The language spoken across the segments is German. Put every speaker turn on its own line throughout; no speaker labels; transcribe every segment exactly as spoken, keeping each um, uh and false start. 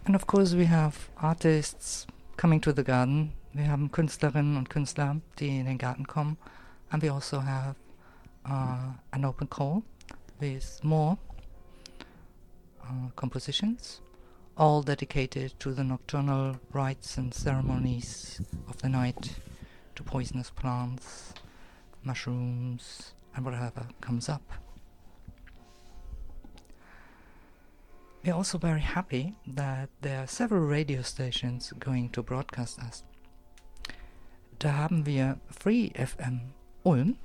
And of course we have artists coming to the garden. Wir haben Künstlerinnen und Künstler, die in den Garten kommen. And we also have uh, an open call with more uh, compositions, all dedicated to the nocturnal rites and ceremonies of the night, to poisonous plants, mushrooms, and whatever comes up. We're also very happy that there are several radio stations going to broadcast us. Da haben wir Free F M Ulm,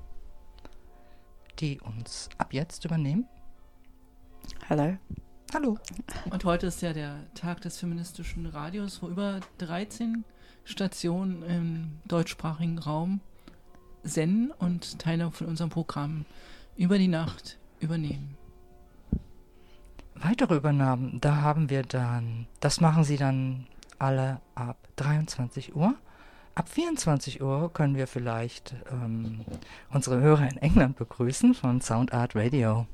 die uns ab jetzt übernehmen.
Hallo.
Hallo.
Und heute ist ja der Tag des feministischen Radios, wo über dreizehn Stationen im deutschsprachigen Raum senden und Teile von unserem Programm über die Nacht übernehmen.
Weitere Übernahmen, da haben wir dann, das machen sie dann alle ab dreiundzwanzig Uhr. Ab vierundzwanzig Uhr können wir vielleicht ähm, unsere Hörer in England begrüßen von Sound Art Radio.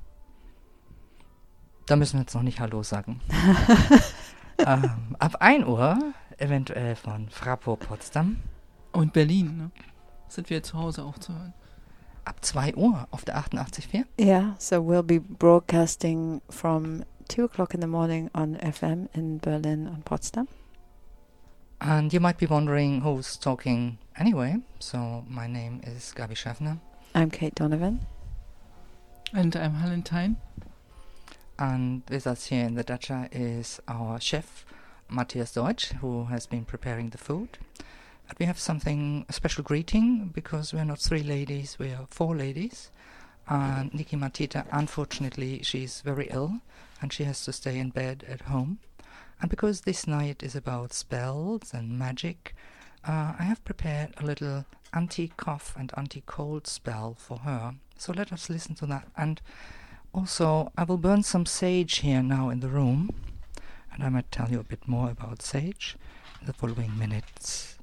Da müssen wir jetzt noch nicht Hallo sagen. ähm, ab ein Uhr eventuell von Frappo Potsdam.
Und Berlin, ne? Sind wir zu Hause auch zu hören.
Ab zwei Uhr auf der achtundachtzig Komma vier.
Yeah, so we'll be broadcasting from two o'clock in the morning on F M in Berlin and Potsdam.
And you might be wondering who's talking anyway. So my name is Gabi Schaffner.
I'm Kate Donovan.
And I'm Helen Tyne.
And with us here in the Dacha is our chef, Matthias Deutsch, who has been preparing the food. And we have something, a special greeting, because we're not three ladies, we are four ladies. And Niki Matita, unfortunately, she's very ill, and she has to stay in bed at home. And because this night is about spells and magic, uh, I have prepared a little anti-cough and anti-cold spell for her. So let us listen to that. And also, I will burn some sage here now in the room, and I might tell you a bit more about sage in the following minutes.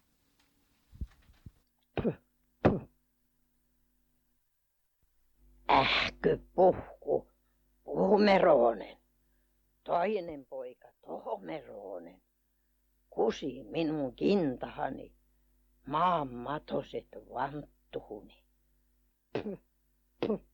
Ähky puhku, puhumeronen. Toinen poika tohomeronen. Kusi minun kintahani, maan matoset vanttuhuni. Puh, puh.